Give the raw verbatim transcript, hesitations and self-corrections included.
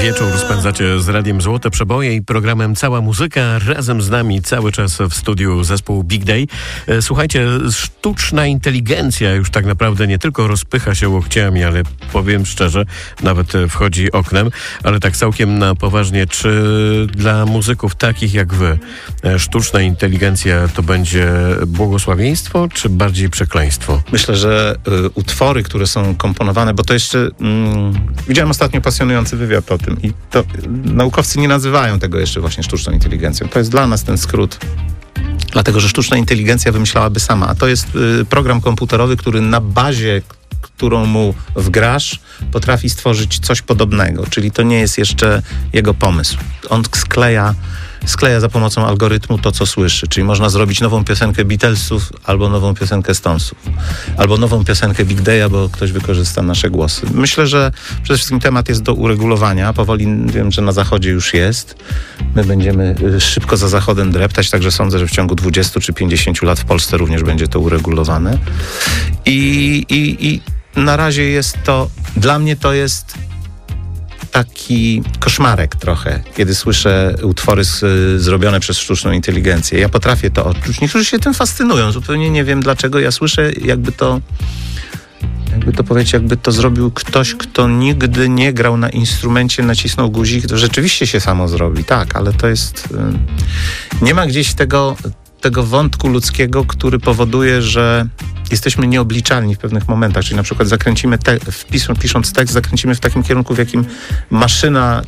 Wieczór spędzacie z Radiem Złote Przeboje i programem Cała Muzyka. Razem z nami cały czas w studiu zespół Big Day. Słuchajcie, sztuczna inteligencja już tak naprawdę nie tylko rozpycha się łokciami, ale powiem szczerze, nawet wchodzi oknem, ale tak całkiem na poważnie, czy dla muzyków takich jak wy sztuczna inteligencja to będzie błogosławieństwo, czy bardziej przekleństwo? Myślę, że y, utwory, które są komponowane, bo to jeszcze mm, widziałem ostatnio pasjonujący wywiad o tym i to y, naukowcy nie nazywają tego jeszcze właśnie sztuczną inteligencją. To jest dla nas ten skrót. Dlatego, że sztuczna inteligencja wymyślałaby sama, a to jest y, program komputerowy, który na bazie, którą mu wgrasz, potrafi stworzyć coś podobnego, czyli to nie jest jeszcze jego pomysł. On skleja skleja za pomocą algorytmu to, co słyszy. Czyli można zrobić nową piosenkę Beatlesów albo nową piosenkę Stonesów. Albo nową piosenkę Big Day'a, bo ktoś wykorzysta nasze głosy. Myślę, że przede wszystkim temat jest do uregulowania. Powoli wiem, że na zachodzie już jest. My będziemy szybko za zachodem dreptać, także sądzę, że w ciągu dwudziestu czy pięćdziesięciu lat w Polsce również będzie to uregulowane. I, i, i na razie jest to, dla mnie to jest taki koszmarek trochę, kiedy słyszę utwory z, zrobione przez sztuczną inteligencję. Ja potrafię to odczuć. Niektórzy się tym fascynują. Zupełnie nie wiem dlaczego. Ja słyszę, jakby to jakby to powiedzieć, jakby to zrobił ktoś, kto nigdy nie grał na instrumencie, nacisnął guzik. To rzeczywiście się samo zrobi. Tak, ale to jest... Nie ma gdzieś tego, tego wątku ludzkiego, który powoduje, że jesteśmy nieobliczalni w pewnych momentach, czyli na przykład zakręcimy te, wpis, pisząc tekst, zakręcimy w takim kierunku, w jakim maszyna